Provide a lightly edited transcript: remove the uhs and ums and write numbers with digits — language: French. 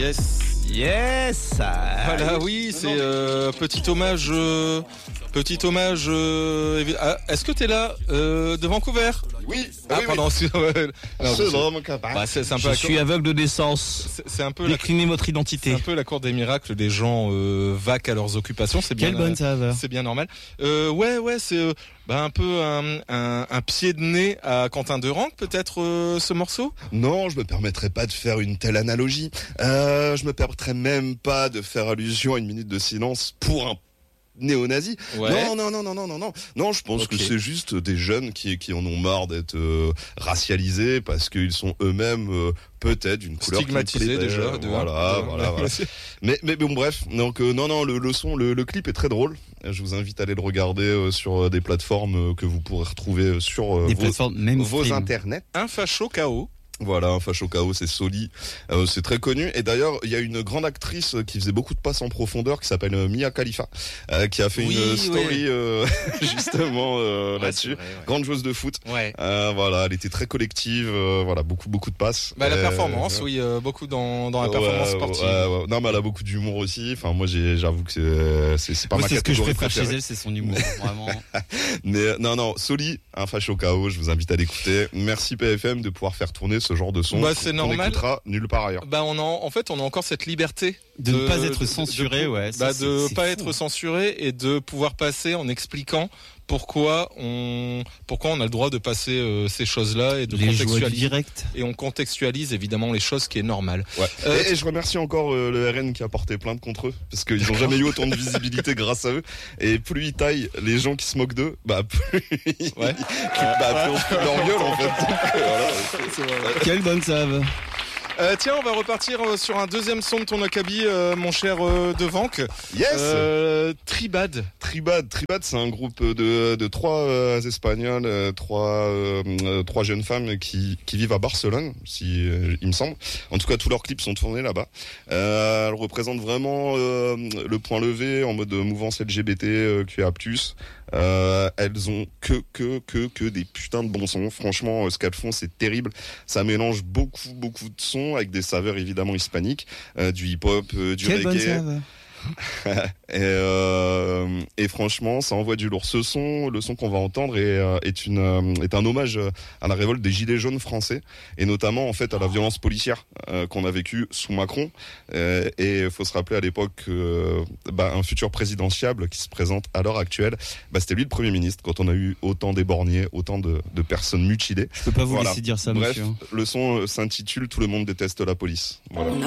Yes. Voilà, oui, c'est petit hommage. Est-ce que t'es là de Vancouver? Oui. Pardon. C'est vraiment capable. C'est un peu. Je suis aveugle de naissance. C'est un peu. Déclinez votre identité. C'est un peu la cour des miracles des gens vaques à leurs occupations. C'est bien. Quelle bonne saveur. C'est bien normal. Ouais, c'est un peu un pied de nez à Quentin Deranque, peut-être ce morceau. Non, je me permettrais pas de faire une telle analogie. Je me permettrais même pas de faire allusion à une minute de silence pour un néo-nazi. Ouais. Non, je pense que c'est juste des jeunes qui en ont marre d'être racialisés parce qu'ils sont eux-mêmes peut-être d'une couleur stigmatisés déjà. Voilà. mais bon, bref. Donc le clip est très drôle. Je vous invite à aller le regarder sur des plateformes que vous pourrez retrouver sur vos internets. Un facho KO. Voilà, un facho KO, c'est Soli, c'est très connu. Et d'ailleurs, il y a une grande actrice qui faisait beaucoup de passes en profondeur qui s'appelle Mia Khalifa, qui a fait une story justement là-dessus. Vrai, ouais. Grande joueuse de foot. Ouais. Voilà, elle était très collective. Voilà, beaucoup de passes. La performance, beaucoup dans la performance sportive. Ouais. Non, mais elle a beaucoup d'humour aussi. Enfin, moi, j'avoue que c'est pas ma catégorie. C'est ce que je préfère chez elle, c'est son humour, vraiment. Mais non, Soli, un facho KO, je vous invite à l'écouter. Merci PFM de pouvoir faire tourner ce genre de son. C'est normal. On n'écoutera nulle part ailleurs. On a encore cette liberté de ne pas être censuré, de pas être censuré et de pouvoir passer en expliquant pourquoi on a le droit de passer ces choses-là et de contextualiser direct. Et on contextualise évidemment les choses, qui est normal. Ouais. Et je remercie encore le RN qui a porté plainte contre eux, parce qu'ils n'ont jamais eu autant de visibilité grâce à eux. Et plus ils taillent les gens qui se moquent d'eux, plus plus on se fout de leur gueule en fait. Donc, quelle bonne save. Tiens, on va repartir sur un deuxième son de ton acabit, mon cher Devanque. Yes. Tribad, c'est un groupe de trois Espagnols, trois jeunes femmes qui vivent à Barcelone, il me semble. En tout cas, tous leurs clips sont tournés là-bas. Elles représentent vraiment le point levé en mode mouvance LGBT, QA+. Elles ont que des putains de bons sons. Franchement, ce qu'elles font, c'est terrible. Ça mélange beaucoup de sons avec des saveurs évidemment hispaniques, du hip-hop, du reggae. Et franchement, ça envoie du lourd. Le son qu'on va entendre est un hommage à la révolte des gilets jaunes français, et notamment en fait à la violence policière qu'on a vécue sous Macron. Et il faut se rappeler à l'époque un futur présidentiable qui se présente à l'heure actuelle, c'était lui le Premier ministre quand on a eu autant d'éborgnés, autant de personnes mutilées. Je peux pas vous laisser dire ça, bref, monsieur. Le son s'intitule Tout le monde déteste la police. Voilà.